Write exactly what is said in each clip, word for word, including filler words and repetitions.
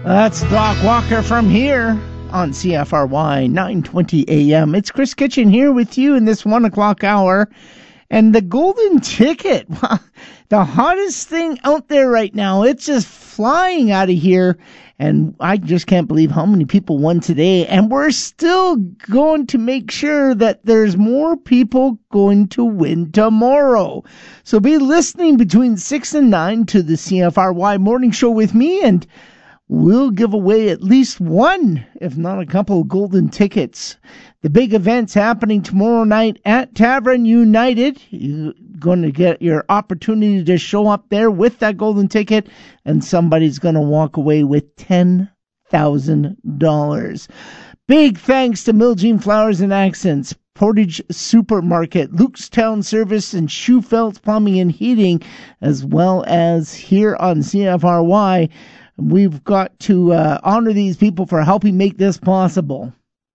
That's Doc Walker from here on C F R Y nine twenty A M. It's Chris Kitchen here with you in this one o'clock hour. And the golden ticket, the hottest thing out there right now, it's just flying out of here. And I just can't believe how many people won today. And we're still going to make sure that there's more people going to win tomorrow. So be listening between six and nine to the C F R Y morning show with me, and we'll give away at least one, if not a couple, golden tickets. The big event's happening tomorrow night at Tavern United. You're going to get your opportunity to show up there with that golden ticket, and somebody's going to walk away with ten thousand dollars. Big thanks to Miljean Flowers and Accents, Portage Supermarket, Luke's Town Service, and Schufeld's Plumbing and Heating, as well as here on C F R Y. We've got to uh, honor these people for helping make this possible.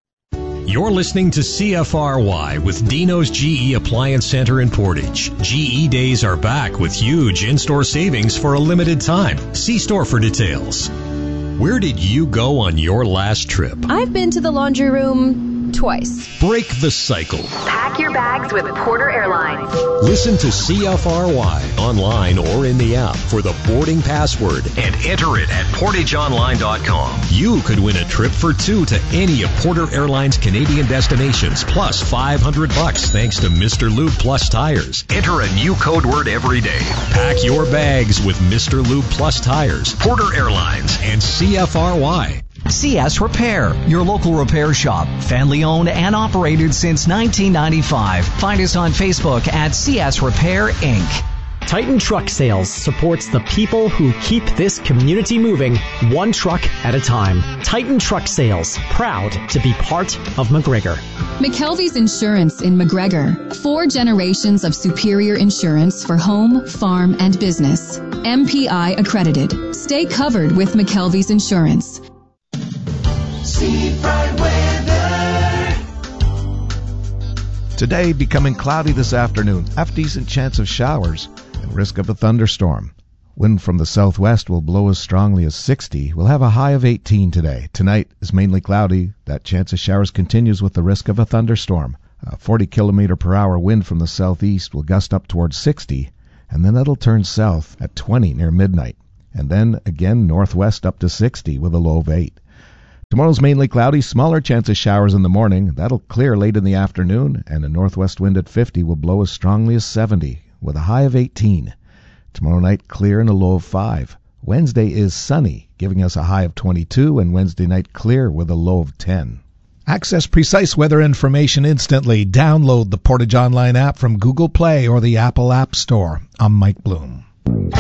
You're listening to C F R Y with Dino's G E Appliance Center in Portage. G E Days are back with huge in-store savings for a limited time. See store for details. Where did you go on your last trip? I've been to the laundry room twice. Break the cycle. Pack your bags with Porter Airlines. Listen to C F R Y online or in the app for the boarding password and enter it at portage online dot com. You could win a trip for two to any of Porter Airlines' Canadian destinations, plus five hundred bucks thanks to Mister Lube Plus Tires. Enter a new code word every day. Pack your bags with Mister Lube Plus Tires, Porter Airlines, and C F R Y. C S Repair, your local repair shop, family owned and operated since nineteen ninety-five. Find us on Facebook at C S Repair Incorporated. Titan Truck Sales supports the people who keep this community moving one truck at a time. Titan Truck Sales, proud to be part of McGregor. McKelvey's Insurance in McGregor. Four generations of superior insurance for home, farm, and business. M P I accredited. Stay covered with McKelvey's Insurance. Seafront weather. Today becoming cloudy this afternoon. Half decent chance of showers and risk of a thunderstorm. Wind from the southwest will blow as strongly as sixty. We'll have a high of eighteen today. Tonight is mainly cloudy. That chance of showers continues with the risk of a thunderstorm. A forty kilometer per hour wind from the southeast will gust up towards sixty, and then it'll turn south at twenty near midnight. And then again northwest up to sixty with a low of eight. Tomorrow's mainly cloudy, smaller chance of showers in the morning. That'll clear late in the afternoon, and a northwest wind at fifty will blow as strongly as seventy, with a high of eighteen. Tomorrow night, clear and a low of five. Wednesday is sunny, giving us a high of twenty-two, and Wednesday night clear with a low of ten. Access precise weather information instantly. Download the Portage Online app from Google Play or the Apple App Store. I'm Mike Bloom.